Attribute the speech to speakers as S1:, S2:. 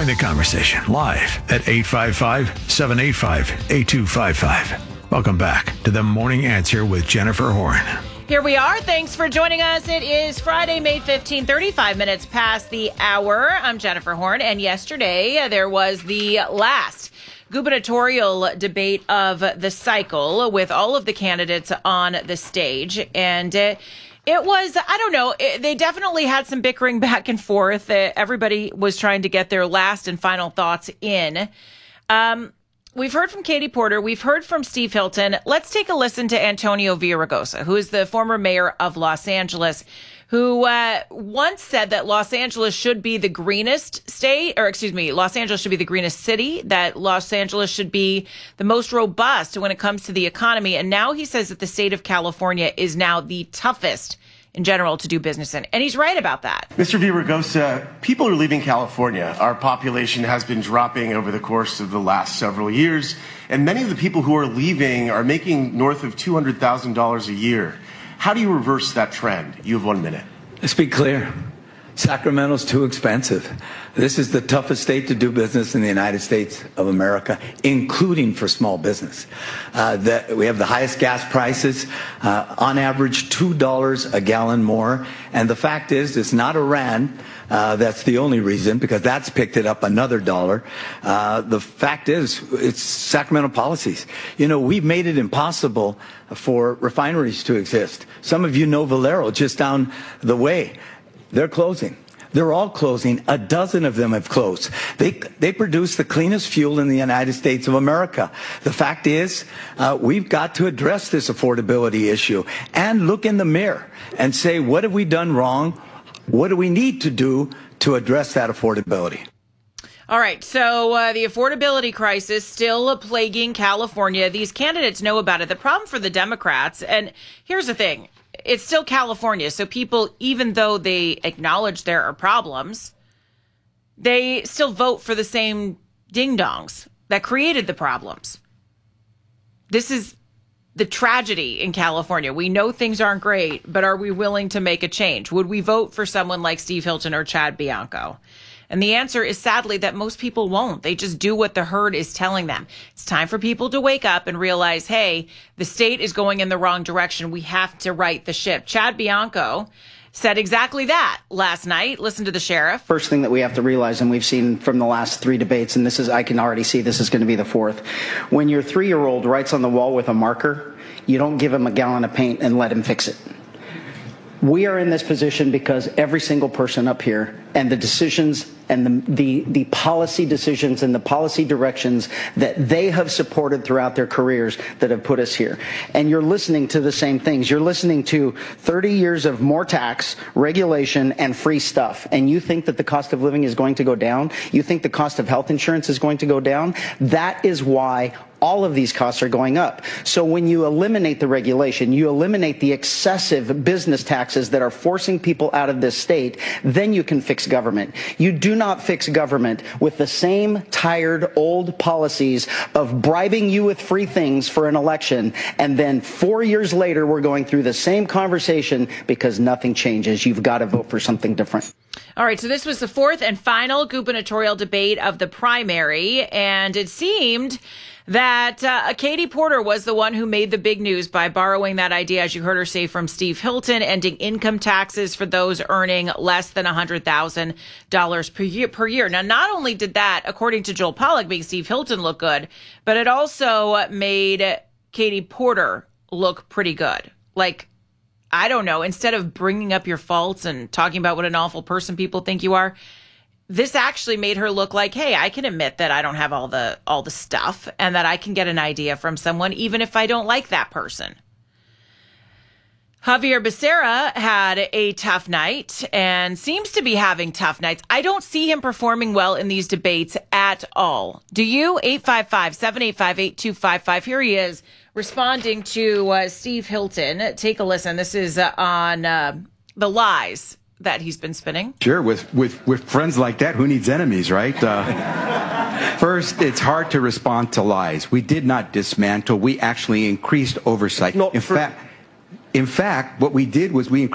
S1: Join the conversation live at 855-785-8255. Welcome back to The Morning Answer with Jennifer Horn.
S2: Here we are. Thanks for joining us. It is Friday, May 15, 35 minutes past the hour. I'm Jennifer Horn, and yesterday there was the last gubernatorial debate of the cycle with all of the candidates on the stage. And it was, I don't know, they definitely had some bickering back and forth. Everybody was trying to get their last and final thoughts in. We've heard from Katie Porter. We've heard from Steve Hilton. Let's take a listen to Antonio Villaraigosa, who is the former mayor of Los Angeles, who once said that Los Angeles should be the greenest state, or excuse me, Los Angeles should be the greenest city, that Los Angeles should be the most robust when it comes to the economy. And now he says that the state of California is now the toughest in general to do business in. And he's right about that.
S3: Mr. Villaraigosa, people are leaving California. Our population has been dropping over the course of the last several years, and many of the people who are leaving are making north of $200,000 a year. How do you reverse that trend? You have 1 minute.
S4: Let's be clear. Sacramento's too expensive. This is the toughest state to do business in the United States of America, including for small business. We have the highest gas prices, on average $2 a gallon more. And the fact is, it's not Iran. That's the only reason, because that's picked it up another dollar. The fact is, it's Sacramento policies. You know, we've made it impossible for refineries to exist. Some of you know Valero, just down the way. They're closing. They're all closing. A dozen of them have closed. They produce the cleanest fuel in the United States of America. The fact is, we've got to address this affordability issue and look in the mirror and say, what have we done wrong? What do we need to do to address that affordability?
S2: All right. So the affordability crisis still plaguing California. These candidates know about it. The problem for the Democrats, and here's the thing. It's still California, so people, even though they acknowledge there are problems, they still vote for the same ding-dongs that created the problems. This is the tragedy in California. We know things aren't great, but are we willing to make a change? Would we vote for someone like Steve Hilton or Chad Bianco? And the answer is sadly that most people won't. They just do what the herd is telling them. It's time for people to wake up and realize, hey, the state is going in the wrong direction. We have to right the ship. Chad Bianco said exactly that last night. Listen to the sheriff.
S5: First thing that we have to realize, and we've seen from the last 3 debates, and I can already see this is going to be the fourth. When your 3-year-old writes on the wall with a marker, you don't give him a gallon of paint and let him fix it. We are in this position because every single person up here and the decisions and the policy decisions and the policy directions that they have supported throughout their careers that have put us here. And you're listening to the same things. You're listening to 30 years of more tax, regulation, and free stuff. And you think that the cost of living is going to go down? You think the cost of health insurance is going to go down? That is why all of these costs are going up. So when you eliminate the regulation, you eliminate the excessive business taxes that are forcing people out of this state, then you can fix government. You do not fix government with the same tired old policies of bribing you with free things for an election, and then 4 years later we're going through the same conversation because nothing changes. You've got to vote for something different.
S2: All right, so this was the fourth and final gubernatorial debate of the primary, and it seemed that Katie Porter was the one who made the big news by borrowing that idea, as you heard her say, from Steve Hilton, ending income taxes for those earning less than $100,000 per year. Now, not only did that, according to Joel Pollak, make Steve Hilton look good, but it also made Katie Porter look pretty good. Like, I don't know, instead of bringing up your faults and talking about what an awful person people think you are, this actually made her look like, hey, I can admit that I don't have all the stuff and that I can get an idea from someone, even if I don't like that person. Javier Becerra had a tough night and seems to be having tough nights. I don't see him performing well in these debates at all. Do you? 855-785-8255. Here he is responding to Steve Hilton. Take a listen. This is on the lies that he's been spinning.
S6: Sure, with friends like that, who needs enemies, right? First, it's hard to respond to lies. We did not dismantle. We actually increased oversight. In fact, what we did was we increased